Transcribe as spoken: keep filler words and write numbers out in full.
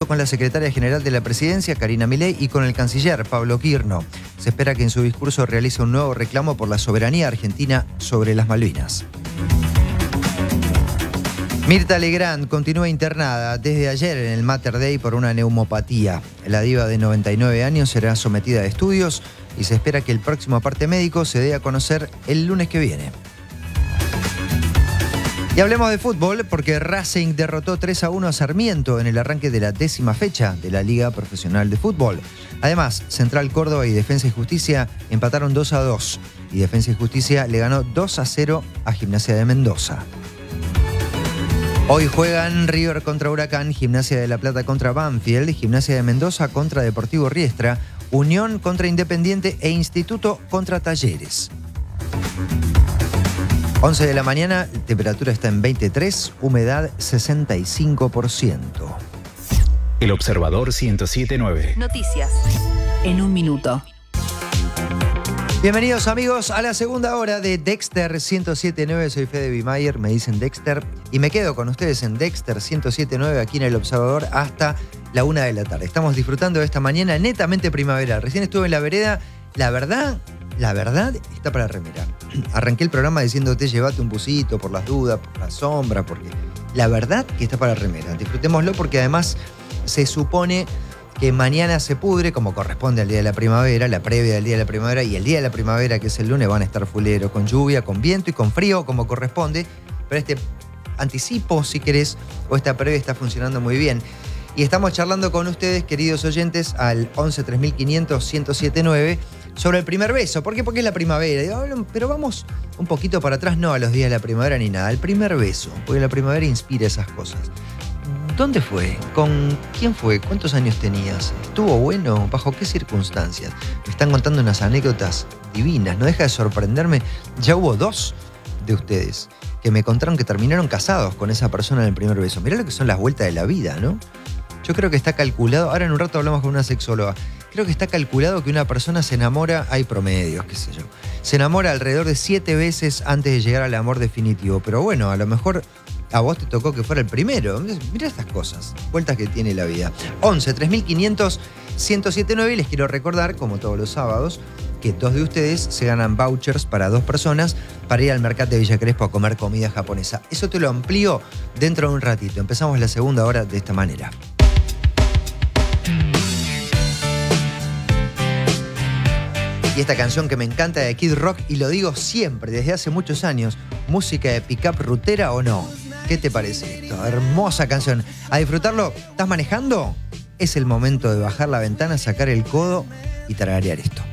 con la secretaria general de la presidencia, Karina Milei, y con el canciller, Pablo Quirno. Se espera que en su discurso realice un nuevo reclamo por la soberanía argentina sobre las Malvinas. Mirta Legrand continúa internada desde ayer en el Mater Dei por una neumopatía. La diva de noventa y nueve años será sometida a estudios y se espera que el próximo parte médico se dé a conocer el lunes que viene. Y hablemos de fútbol porque Racing derrotó tres a uno a Sarmiento en el arranque de la décima fecha de la Liga Profesional de Fútbol. Además, Central Córdoba y Defensa y Justicia empataron dos a dos y Defensa y Justicia le ganó dos a cero a Gimnasia de Mendoza. Hoy juegan River contra Huracán, Gimnasia de La Plata contra Banfield, Gimnasia de Mendoza contra Deportivo Riestra, Unión contra Independiente e Instituto contra Talleres. once de la mañana, temperatura está en veintitrés, humedad sesenta y cinco por ciento. El Observador ciento siete punto nueve. Noticias en un minuto. Bienvenidos amigos a la segunda hora de Dexter ciento siete punto nueve. Soy Fede Bimayer, me dicen Dexter y me quedo con ustedes en Dexter ciento siete punto nueve aquí en El Observador hasta la una de la tarde. Estamos disfrutando de esta mañana netamente primaveral. Recién estuve en la vereda, la verdad, la verdad está para remera. Arranqué el programa diciéndote llévate un busito por las dudas, por la sombra, porque la verdad que está para remera. Disfrutémoslo porque además se supone que mañana se pudre como corresponde al Día de la Primavera, la previa del Día de la Primavera y el Día de la Primavera, que es el lunes, van a estar fuleros, con lluvia, con viento y con frío como corresponde, pero este anticipo, si querés, o esta previa está funcionando muy bien. Y estamos charlando con ustedes, queridos oyentes, al once tres mil quinientos ciento siete punto nueve sobre el primer beso. ¿Por qué? Porque es la primavera. Digo, pero vamos un poquito para atrás, no a los días de la primavera ni nada. El primer beso, porque la primavera inspira esas cosas. ¿Dónde fue? ¿Con quién fue? ¿Cuántos años tenías? ¿Estuvo bueno? ¿Bajo qué circunstancias? Me están contando unas anécdotas divinas. No deja de sorprenderme. Ya hubo dos de ustedes que me contaron que terminaron casados con esa persona en el primer beso. Mirá lo que son las vueltas de la vida, ¿no? Yo creo que está calculado, ahora en un rato hablamos con una sexóloga, creo que está calculado que una persona se enamora, hay promedios, qué sé yo, se enamora alrededor de siete veces antes de llegar al amor definitivo. Pero bueno, a lo mejor a vos te tocó que fuera el primero. Mirá estas cosas, vueltas que tiene la vida. once tres mil quinientos ciento siete punto nueve y les quiero recordar, como todos los sábados, que dos de ustedes se ganan vouchers para dos personas para ir al mercado de Villa Crespo a comer comida japonesa. Eso te lo amplío dentro de un ratito. Empezamos la segunda hora de esta manera. Y esta canción que me encanta de Kid Rock, y lo digo siempre, desde hace muchos años, música de pick-up rutera o no. ¿Qué te parece esto? Hermosa canción. A disfrutarlo. ¿Estás manejando? Es el momento de bajar la ventana, sacar el codo y tararear esto.